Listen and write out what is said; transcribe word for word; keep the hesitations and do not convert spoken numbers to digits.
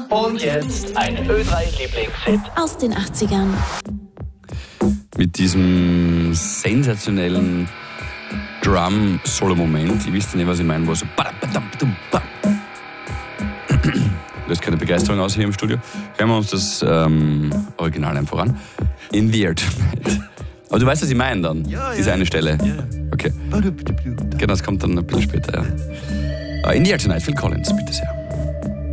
Und jetzt ein Ö drei Lieblingshit aus den achtzigern. Mit diesem sensationellen Drum-Solo-Moment. Ihr wisst ja nicht, was ich meine, wo so löst keine Begeisterung aus hier im Studio. Hören wir uns das ähm, Original einfach an. In the Air Tonight. Aber du weißt, was ich meine dann? Ja, Diese ja. eine Stelle. Ja. Okay. Genau, das kommt dann ein bisschen später. Ja. In the Air Tonight, Phil Collins, bitte sehr.